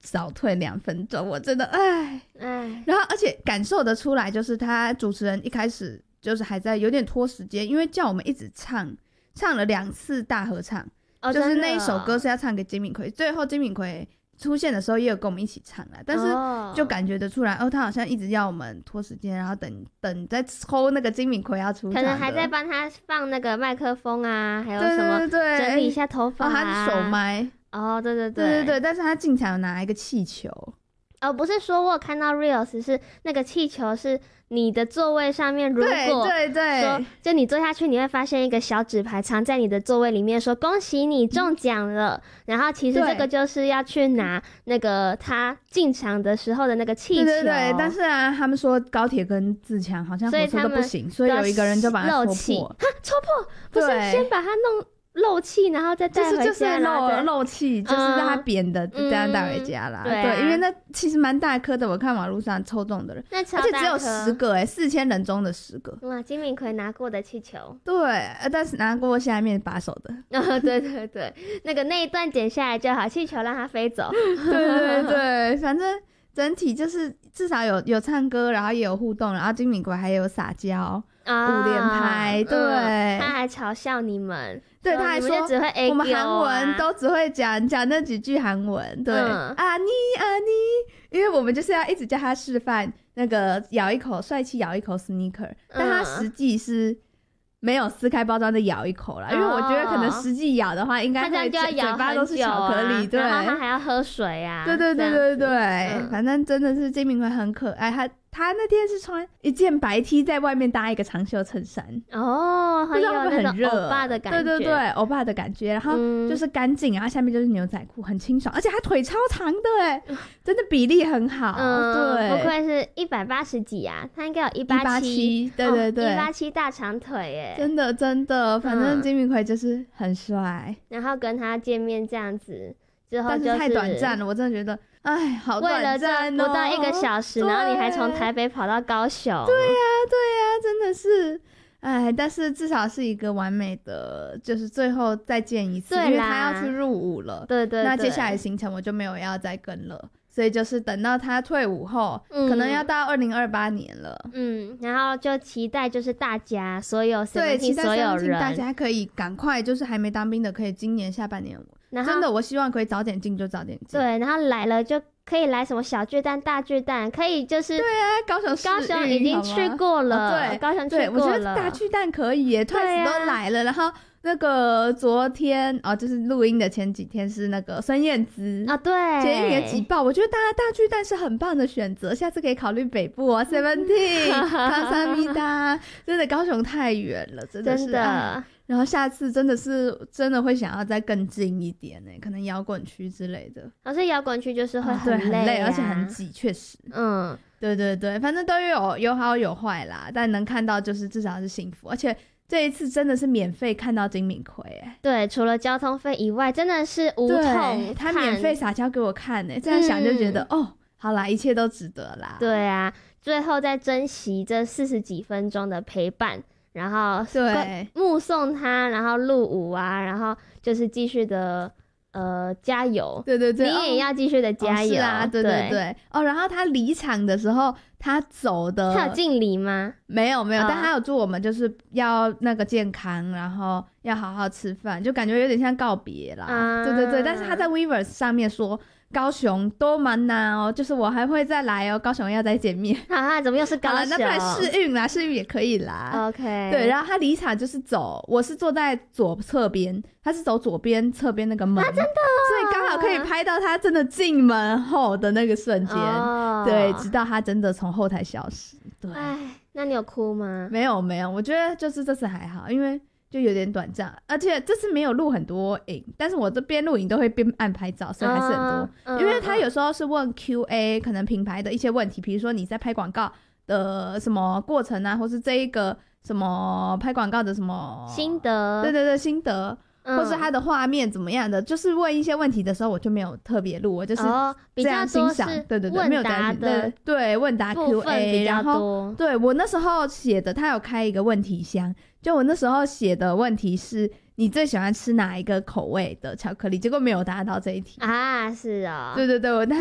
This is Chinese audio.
早退2分钟，我真的哎。然后而且感受得出来，就是他主持人一开始就是还在有点拖时间，因为叫我们一直唱了2次大合唱，就是那一首歌是要唱给金敏奎，最后金敏奎出现的时候也有跟我们一起唱啦，但是就感觉得出来他好像一直要我们拖时间，然后等在抽那个金敏奎要出场的， 可能还在帮他放那个麦克风啊，还有什么整理一下头发他是手麦对，但是他进场有拿一个气球。 不是说我有看到 reels 是那个气球是你的座位上面，如果说就你坐下去你会发现一个小纸牌藏在你的座位里面，说恭喜你中奖了，然后其实这个就是要去拿那个他进场的时候的那个气球。 对，但是啊他们说高铁跟自强好像火车都不行，所以有一个人就把它戳破。戳破不是先把它弄漏气然后再带回家，就是漏气，就是让它扁的这样带回家啦。对，因为那其实蛮大颗的，我看网络上抽中的人，而且只有10个4000人中的10个。 哇，金敏奎拿过的气球。 对，但是拿过下面把手的。 对，那一段剪下来就好，气球让它飞走。 对，反正整体就是至少有唱歌，然后也有互动，然后金敏奎还有撒娇。5连拍，对， 他还嘲笑你们， 对，他还说只会 A 我们韩文都只会讲那几句韩文，对，啊你，因为我们就是要一直叫他示范那个帅气咬一口 sneaker，但他实际是没有撕开包装的咬一口啦，因为我觉得可能实际咬的话，应该会嘴巴都是巧克力，对， 然后他还要喝水啊， 对，反正真的是金敏奎很可爱，他那天是穿一件白 T 在外面搭一个长袖衬衫， 很有那种欧巴的感觉， 对，欧巴的感觉，然后就是干净，然后下面就是牛仔裤，很清爽，而且他腿超长的真的比例很好，对， 不愧是180几啊，他应该有187， 对 187大长腿真的，反正金敏奎就是很帅， 然后跟他见面这样子之后，但是太短暂了，我真的觉得好短暂为了不到1个小时，然后你还从台北跑到高雄， 对呀，真的是但是至少是一个完美的，就是最后再见一次，因为他要去入伍了， 对， 那接下来行程我就没有要再跟了，所以就是等到他退伍后，可能要到2028年了， 然后就期待就是大家所有对，期待所有人大家可以赶快，就是还没当兵的可以今年下半年，真的我希望可以早点进就早点进， 对，然后来了就可以来什么小巨蛋大巨蛋，可以就是对啊，高雄已经去过了，对，高雄去过了， 我觉得大巨蛋可以耶，Twice 都来了，然后那个昨天就是录音的前几天是那个孙燕姿对， 捷运也挤爆，我觉得大巨蛋是很棒的选择，下次可以考虑北部Seventeen 康萨米达，真的高雄太远了，真的是然后下次真的会想要再更近一点可能摇滚区之类的， 可是摇滚区就是会很累，而且很挤，确实，对，反正都有好有坏啦，但能看到就是至少是幸福，而且这一次真的是免费看到金敏奎对，除了交通费以外，真的是无痛， 他免费撒娇给我看这样想就觉得好啦，一切都值得啦。 对啊，最后再珍惜这40几分钟的陪伴，然后对目送他，然后入伍啊，然后就是继续的加油， 对， 你也要继续的加油， 是啊，对，然后他离场的时候，他走的， 他有敬礼吗？ 没有，但他有祝我们就是要那个健康，然后要好好吃饭，就感觉有点像告别啦，对，但是他在 Weverse 上面说高雄都蛮难就是我还会再来高雄要再见面。 怎么又是高雄？ 那不然试运啦，试运也可以啦。 OK， 对，然后他离场就是我是坐在左侧边，他是走左边侧边那个门， 真的，所以刚好可以拍到他真的进门后的那个瞬间，对，直到他真的从后台消失。对， 那你有哭吗？ 没有，我觉得就是这次还好，因为就有点短暂，而且这次没有录很多影，但是我这边录影都会边按拍照，所以还是很多。因为他有时候是问 QA， 可能品牌的一些问题，比如说你在拍广告的什么过程啊，或是这一个什么拍广告的什么心得， 对，心得。或是他的画面怎么样的，就是问一些问题的时候，我就没有特别录，我就是这样欣赏，对，没有担心，对，问答 QA， 然后对我那时候写的，他有开一个问题箱，就我那时候写的问题是你最喜欢吃哪一个口味的巧克力，结果没有答到这一题是哦， 对，我